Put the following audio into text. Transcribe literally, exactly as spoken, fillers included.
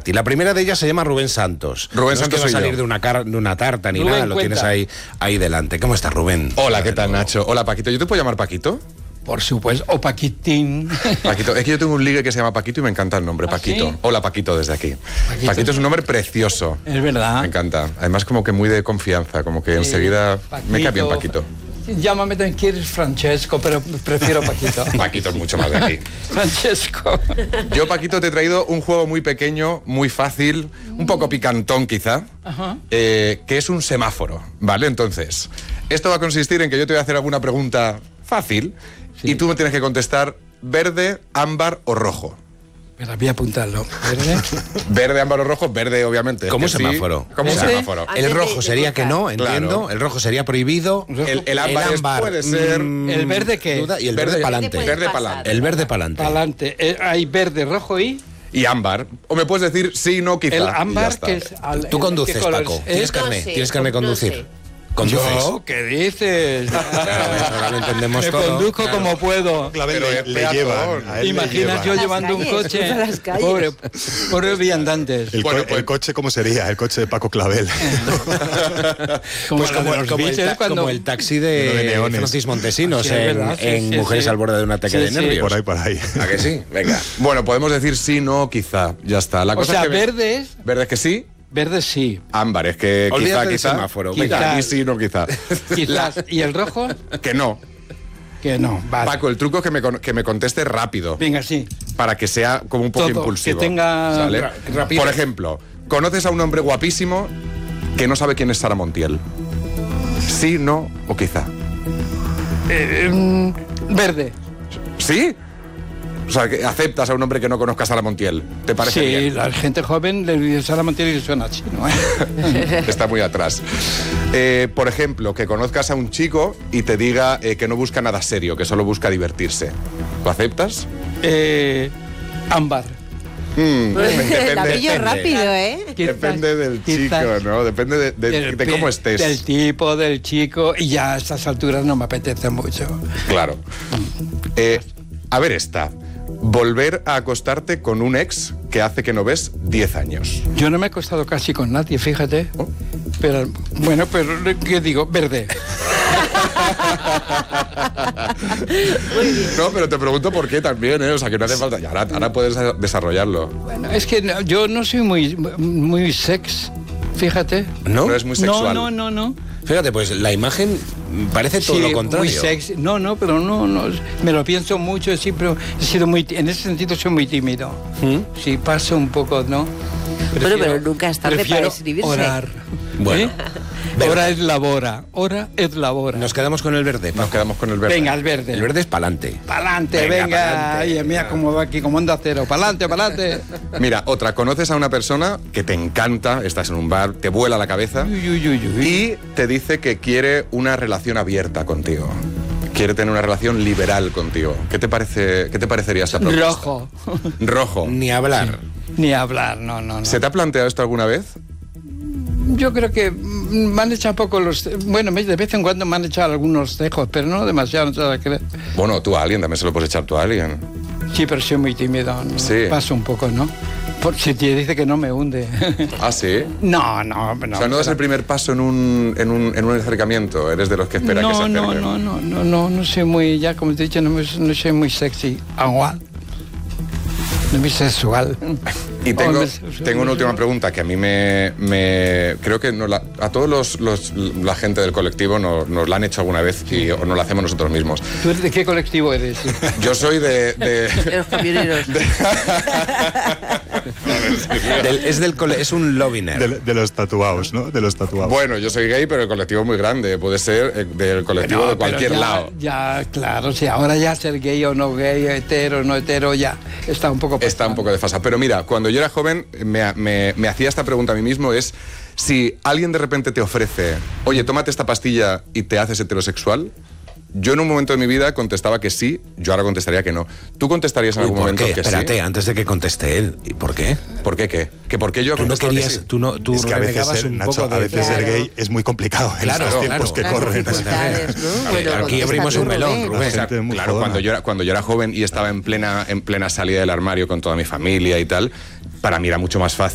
ti. La primera de ellas se llama Rubén Santos. Rubén no Santos es que va a salir yo. de una, car de una tarta ni Rubén, nada, lo cuenta. tienes ahí, ahí delante. ¿Cómo estás, Rubén? Hola, ¿qué tal, Nacho? Hola, Paquito. ¿Yo te puedo llamar Paquito? Por supuesto, o Paquitín. Paquito, es que yo tengo un ligue que se llama Paquito y me encanta el nombre, ¿Ah, Paquito. sí? Hola, Paquito, desde aquí. Paquito. Paquito es un nombre precioso. Es verdad. Me encanta. Además, como que muy de confianza, como que enseguida me cae bien Paquito. Llámame también, quieres Francesco, pero prefiero Paquito. Paquito es mucho más de aquí. Francesco. Yo, Paquito, te he traído un juego muy pequeño, muy fácil, un poco picantón quizá, Ajá. eh, que es un semáforo, ¿vale? Entonces, esto va a consistir en que yo te voy a hacer alguna pregunta fácil Sí. y tú me tienes que contestar verde, ámbar o rojo. Pero voy a apuntarlo. ¿Verde? Verde, ámbar o rojo, verde obviamente. es Como que sí. semáforo. Como un ¿Verde? semáforo. Antes El de- rojo de sería que cruzar. no, entiendo. Claro. El rojo sería prohibido. El, el ámbar, es- puede ser... mm, ¿El verde qué? duda, y el verde, Verde- pa'lante. Verde Verde pasar. pa'lante. El verde pa'lante. Adelante. Eh, hay verde, rojo y Y ámbar. O me puedes decir sí, no, quizá. el y ya ámbar, está. que es... al- Tú el- conduces, ¿qué color Paco. es? ¿Tienes ¿Eh? carnet? No sé, ¿Tienes carnet de no conducir? sé. ¿Conduces? Yo, ¿qué dices? Ahora lo entendemos Me todo. conduzco Claro. como puedo. Clavel Pero le, es le peatón. llevan. a él le Imaginas yo llevan. Las llevando un calles, coche. cruza las calles. Pobre, pobre viandantes. El, Bueno, co- pues- el coche, ¿cómo sería? El coche de Paco Clavel. Como Pues la como, de los como el, Beatles ta- cuando- como el taxi Lleno de de neones. Francis Montesinos Sí, es en, verdad, sí, en sí, Mujeres sí. al borde de un ataque Sí, de sí. nervios. Por ahí, por ahí. ¿A que sí? Venga. Bueno, podemos decir sí, no, quizá. Ya está. La O cosa sea, es que... verde es... Verde es que sí, Verde sí. ámbar es que Olvídate quizá, del quizá. semáforo. Quizá, Venga. y sí, no, quizá. Quizás. ¿Y el rojo? Que no. Que no. Vale. Paco, el truco es que me, con- que me conteste rápido. Venga, sí. Para que sea como un poco Todo, impulsivo. que tenga ¿sale? ra- rapidez. Por ejemplo, conoces a un hombre guapísimo que no sabe quién es Sara Montiel. Sí, no o quizá. Eh, mm, verde. ¿Sí? O sea, que aceptas a un hombre que no conozca a Sara Montiel. ¿Te parece Sí, bien? la gente joven le dice Sara Montiel y suena chino. ¿eh? Está muy atrás. Eh, por ejemplo, que conozcas a un chico y te diga eh, que no busca nada serio, que solo busca divertirse. ¿Lo aceptas? Eh, ámbar. Mm, La depende, pillo rápido, ¿eh? depende del Quizás. chico, ¿no? Depende de, de- Del de pi- cómo estés. Del tipo, del chico. Y ya a estas alturas no me apetece mucho. Claro. Eh, a ver esta. Volver a acostarte con un ex que hace que no ves diez años. Yo no me he acostado casi con nadie, fíjate. Pero, bueno, pero, ¿qué digo? Verde. No, pero te pregunto por qué también, ¿eh? O sea, que no hace falta. Y ahora, ahora puedes desarrollarlo. Bueno, es que no- yo no soy muy, muy sex, fíjate. ¿No? No es muy sexual. No, no, no, no. Fíjate, pues la imagen parece todo Sí, lo contrario. muy sexy. No, no, pero no, no. Me lo pienso mucho, siempre he sido muy, en ese sentido soy muy tímido. ¿Mm? Sí, paso un poco, ¿no? Bueno, pero nunca es tarde prefiero para escribirse. Orar. Bueno, ¿Eh? Hora es labora, hora es labora. Nos quedamos con el verde. Nos quedamos con el verde. Venga, el verde. El verde es pa'lante. Pa'lante, Venga, venga. pa'lante. Ay, mira cómo va aquí, como onda cero. Pa'lante, pa'lante. Mira, otra. Conoces a una persona que te encanta, estás en un bar, te vuela la cabeza Uy, uy, uy, uy. y te dice que quiere una relación abierta contigo. Quiere tener una relación liberal contigo. ¿Qué te parece? ¿Qué te parecería esa propuesta? Rojo. Rojo. Ni hablar. Ni hablar, no, no, no. ¿Se te ha planteado esto alguna vez? Yo creo que mm, me han echado poco los... Bueno, de vez en cuando me han echado algunos cejos, pero no demasiado, no te vas a creer. Bueno, tú a alguien, también se lo puedes echar tú a alguien. Sí, pero soy muy tímido. ¿no? Sí. Paso un poco, ¿no? Por, si te dice que no me hunde. ¿Ah, sí? no, no, no. o sea, no das pero- el primer paso en un, en un, en un acercamiento, eres de los que espera no, que se acerque. no, no, no, no, no, no soy muy, ya como te he dicho, no, me- no soy muy sexy. Igual. No muy sexual. Y tengo, Hombre, tengo una última pregunta que a mí me... me creo que nos la- a todos los, los- la gente del colectivo nos, nos la han hecho alguna vez y o nos la hacemos nosotros mismos. ¿Tú de qué colectivo eres? Yo soy de... de- De los camioneros. Del- es, del cole- es un loviner. De, de los tatuados, ¿no? De los tatuados. bueno, yo soy gay, pero el colectivo es muy grande. Puede ser eh, del colectivo No, de cualquier pero ya- lado. Ya, claro, sí, ahora ya ser gay o no gay, hetero o no hetero, ya está un poco... Está un pasado. poco desfasado. Pero mira, cuando yo era joven me, me- me hacía esta pregunta a mí mismo, es si alguien de repente te ofrece, oye, tómate esta pastilla y te haces heterosexual, yo en un momento de mi vida contestaba que sí, yo ahora contestaría que no. ¿Tú contestarías en Uy, algún ¿por momento qué? que Espérate, sí? antes de que conteste él. ¿Y por qué? ¿Por qué qué? ¿Que por qué yo Tú no contestaba que querías, sí? tú no, tú es que a veces renegabas ser, un Nacho, poco a de... veces ser Claro. gay es muy complicado en Claro, estos claro. tiempos que Las corren. dificultades, ¿no? Eh, Bueno, aquí contesta abrimos tú, un melón, Rubén. Rubén. O sea, gente muy claro, jodona. cuando yo, era, cuando yo era joven y estaba en plena, en plena salida del armario con toda mi familia y tal, para mí era mucho más fácil